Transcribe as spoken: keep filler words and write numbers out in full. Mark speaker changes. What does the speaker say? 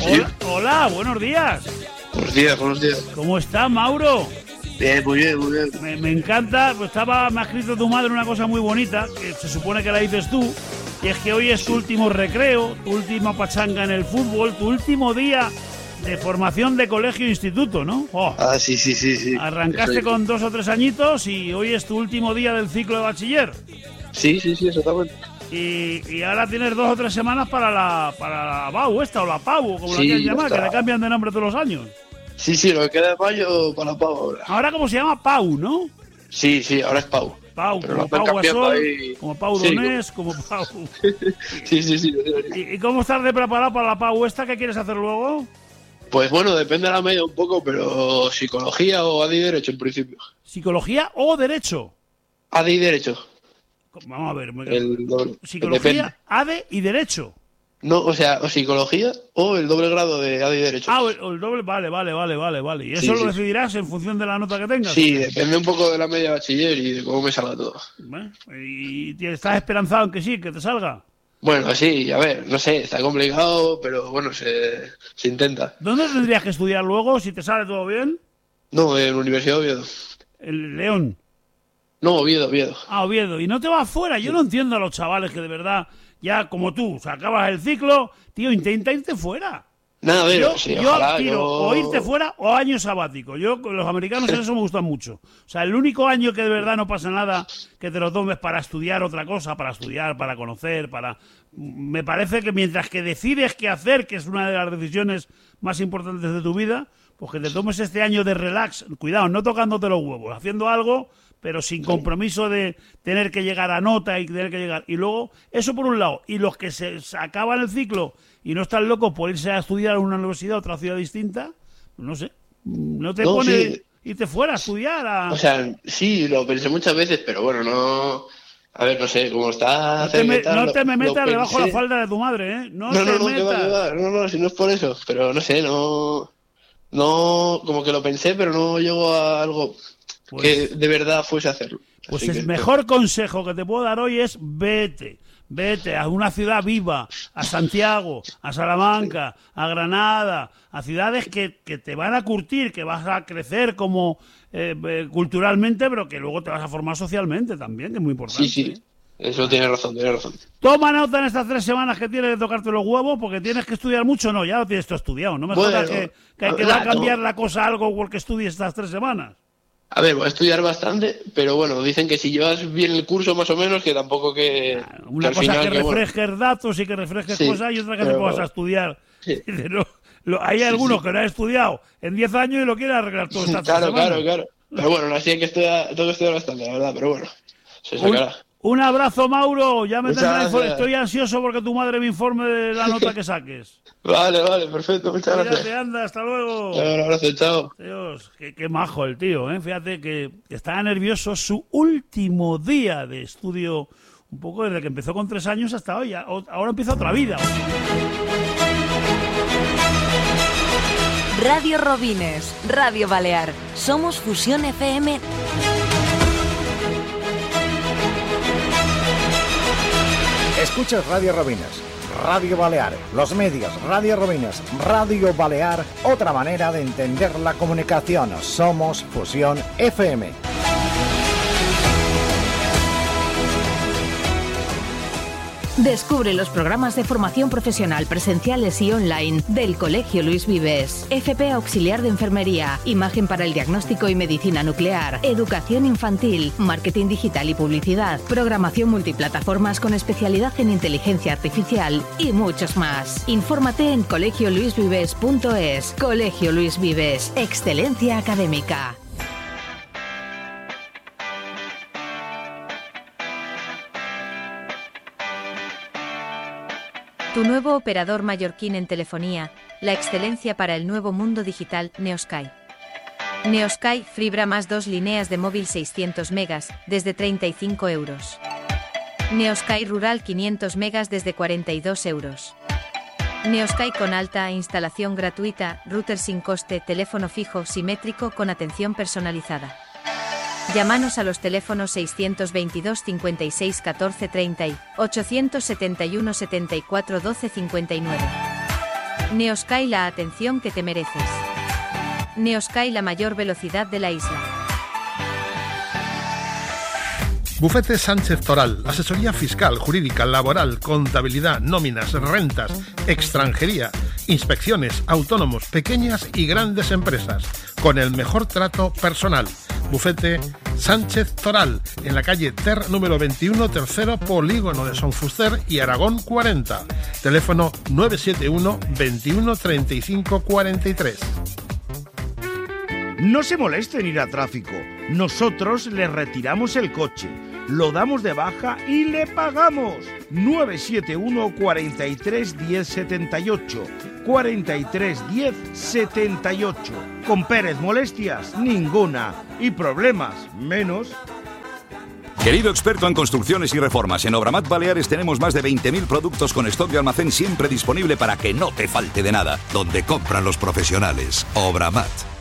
Speaker 1: Hola, hola, buenos días.
Speaker 2: Buenos días, buenos días.
Speaker 1: ¿Cómo está, Mauro?
Speaker 2: Bien, muy bien, muy bien.
Speaker 1: Me, me encanta, pues estaba, me ha escrito tu madre una cosa muy bonita, que se supone que la dices tú, y es que hoy es tu último recreo, tu última pachanga en el fútbol, tu último día de formación de colegio e instituto, ¿no? Oh.
Speaker 2: Ah, sí, sí, sí, sí.
Speaker 1: Arrancaste
Speaker 2: Soy...
Speaker 1: con dos o tres añitos y hoy es tu último día del ciclo de bachiller.
Speaker 2: Sí, sí, sí, exactamente.
Speaker 1: Y, y ahora tienes dos o tres semanas para la para la B A U esta, o la P A U, como
Speaker 2: sí,
Speaker 1: la quieran llamar,
Speaker 2: está.
Speaker 1: que le cambian de nombre todos los años.
Speaker 2: Sí, sí, lo que queda de mayo para Pau ahora.
Speaker 1: Ahora como se llama P A U, ¿no?
Speaker 2: Sí, sí, ahora es Pau.
Speaker 1: P A U,
Speaker 2: pero
Speaker 1: como Pau Gasol, ahí... como Pau
Speaker 2: sí,
Speaker 1: Donés, como, como Pau...
Speaker 2: sí, sí, sí.
Speaker 1: ¿Y, ¿Y cómo estás de preparado para la P A U esta? ¿Qué quieres hacer luego?
Speaker 2: Pues bueno, depende de la media un poco, pero psicología o A D I Derecho en principio.
Speaker 1: ¿Psicología o Derecho?
Speaker 2: A D I Derecho.
Speaker 1: Vamos a ver.
Speaker 2: El doble.
Speaker 1: Psicología, depende. A D I y Derecho.
Speaker 2: No, o sea, o psicología o el doble grado de A D I Derecho.
Speaker 1: Ah, o el, o el doble, vale, vale, vale, vale, vale. ¿Y eso sí, lo sí. decidirás en función de la nota que tengas?
Speaker 2: Sí, depende un poco de la media bachiller y de cómo me salga todo.
Speaker 1: ¿Eh? ¿Y estás esperanzado en que sí, que te salga?
Speaker 2: Bueno, sí, a ver, no sé, está complicado, pero bueno, se, se intenta.
Speaker 1: ¿Dónde tendrías que estudiar luego, si te sale todo bien?
Speaker 2: No, en la Universidad de Oviedo.
Speaker 1: ¿En León?
Speaker 2: No, Oviedo, Oviedo.
Speaker 1: Ah, Oviedo. ¿Y no te vas fuera? Yo sí. no entiendo a los chavales que de verdad, ya como tú, o sea, acabas el ciclo, tío, intenta irte fuera.
Speaker 2: Nada, a ver,
Speaker 1: yo,
Speaker 2: sí,
Speaker 1: yo
Speaker 2: ojalá,
Speaker 1: tiro
Speaker 2: yo...
Speaker 1: o irte fuera o año sabático. Yo, los americanos en eso me gustan mucho. O sea, el único año que de verdad no pasa nada, que te lo tomes para estudiar otra cosa, para estudiar, para conocer, para... Me parece que mientras que decides qué hacer, que es una de las decisiones más importantes de tu vida, pues que te tomes este año de relax, cuidado, no tocándote los huevos, haciendo algo, pero sin compromiso de tener que llegar a nota y tener que llegar. Y luego, eso por un lado. Y los que se, se acaban el ciclo y no están locos por irse a estudiar a una universidad a otra ciudad distinta, no sé, no te no, pone sí. irte fuera a estudiar. A...
Speaker 2: O sea, sí, lo pensé muchas veces, pero bueno, no... A ver, no sé, cómo está...
Speaker 1: No te me, tal, no te me metas debajo de la falda de tu madre, ¿eh? No,
Speaker 2: no,
Speaker 1: te
Speaker 2: no, no,
Speaker 1: metas.
Speaker 2: Que va, que va. no, no, si no es por eso, pero no sé, no... No, como que lo pensé, pero no llegó a algo pues, que de verdad fuese a hacerlo.
Speaker 1: Pues el mejor consejo que te puedo dar hoy es vete. Vete a una ciudad viva, a Santiago, a Salamanca, a Granada, a ciudades que, que te van a curtir, que vas a crecer como eh, eh, culturalmente, pero que luego te vas a formar socialmente también, que es muy importante.
Speaker 2: Sí, sí, eso tiene razón, tiene razón.
Speaker 1: Toma nota en estas tres semanas que tienes de tocarte los huevos, porque tienes que estudiar mucho, no, ya lo tienes todo estudiado. No me bueno, jodas que, que hay que dar a cambiar no. la cosa a algo porque estudies estas tres semanas.
Speaker 2: A ver, voy a estudiar bastante, pero bueno, dicen que si llevas bien el curso más o menos, que tampoco que...
Speaker 1: Una
Speaker 2: que
Speaker 1: cosa
Speaker 2: final,
Speaker 1: que
Speaker 2: que
Speaker 1: refresques
Speaker 2: bueno.
Speaker 1: datos y que refresques
Speaker 2: sí,
Speaker 1: cosas y otra que
Speaker 2: pero...
Speaker 1: te puedas a estudiar.
Speaker 2: Sí.
Speaker 1: No, lo, hay sí, algunos sí. que lo han estudiado en diez años y lo quieren arreglar todo estas
Speaker 2: Claro,
Speaker 1: semanas.
Speaker 2: claro, claro. Pero bueno, así hay que estudiar, tengo que estudiar bastante, la verdad, pero bueno, se sacará.
Speaker 1: Un, un abrazo, Mauro, ya me tendrá estoy ansioso porque tu madre me informe de la nota que saques.
Speaker 2: Vale, vale, perfecto, muchas
Speaker 1: Cuídate,
Speaker 2: gracias.
Speaker 1: anda, hasta luego.
Speaker 2: Un abrazo, chao.
Speaker 1: Dios, qué, qué majo el tío, ¿eh? Fíjate que estaba nervioso su último día de estudio, un poco desde que empezó con tres años hasta hoy, ahora empieza otra vida.
Speaker 3: Radio Robines, Radio Balear, somos Fusión F M.
Speaker 4: Escuchas Radio Robines, Radio Balear, los medios, Radio Robines, Radio Balear, otra manera de entender la comunicación. Somos Fusión F M.
Speaker 3: Descubre los programas de formación profesional presenciales y online del Colegio Luis Vives. F P Auxiliar de Enfermería, Imagen para el Diagnóstico y Medicina Nuclear, Educación Infantil, Marketing Digital y Publicidad, Programación Multiplataformas con especialidad en Inteligencia Artificial y muchos más. Infórmate en colegio luis vives punto es. Colegio Luis Vives, excelencia académica. Tu nuevo operador mallorquín en telefonía, la excelencia para el nuevo mundo digital, Neosky. Neosky, fibra más dos líneas de móvil seiscientos megas, desde treinta y cinco euros. Neosky Rural quinientos megas desde cuarenta y dos euros. Neosky con alta instalación gratuita, router sin coste, teléfono fijo simétrico con atención personalizada. Llámanos a los teléfonos seiscientos veintidós cincuenta y seis catorce treinta y ochocientos setenta y uno setenta y cuatro doce cincuenta y nueve. Neosky, la atención que te mereces. Neosky, la mayor velocidad de la isla.
Speaker 5: Bufete Sánchez Toral, asesoría fiscal, jurídica, laboral, contabilidad, nóminas, rentas, extranjería, inspecciones, autónomos, pequeñas y grandes empresas, con el mejor trato personal. Bufete Sánchez Toral, en la calle Ter número veintiuno, tercero polígono de Son Fuster y Aragón cuarenta. Teléfono nueve siete uno, veintiuno, treinta y cinco, cuarenta y tres.
Speaker 6: No se moleste en ir a tráfico. Nosotros le retiramos el coche, lo damos de baja y le pagamos. nueve siete uno, cuarenta y tres, diez, setenta y ocho. cuarenta y tres, diez, setenta y ocho. Con Pérez, molestias ninguna y problemas menos.
Speaker 7: Querido experto en construcciones y reformas, en Obramat Baleares tenemos más de veinte mil productos con stock de almacén siempre disponible para que no te falte de nada. Donde compran los profesionales. Obramat.